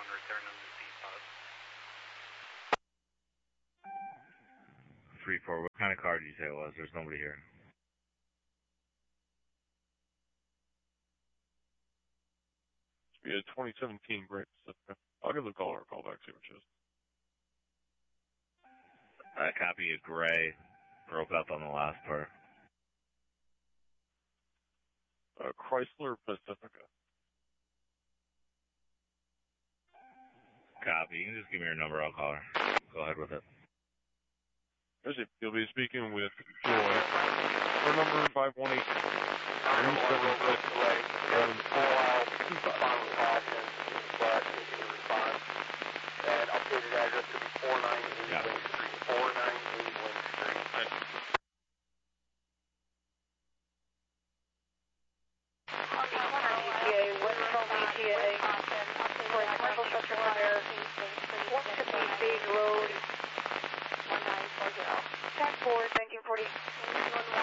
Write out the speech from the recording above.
return on the C-Pod. 3-4, what kind of car did you say it was? There's nobody here. Should be a 2017 Great Pacifica. I'll give the caller a call back, see what she is. Copy of gray. Broke up on the last part. Chrysler Pacifica. Copy. You can just give me your number, I'll call her. Go ahead with it. You'll be speaking with Joy. Her number 518-376-7425. And updated address to be 498 Wing Street. 498 Wing Street. ETA, Westfield ETA, for a commercial structure fire, 150 Stage Road, 1940. Tag 4,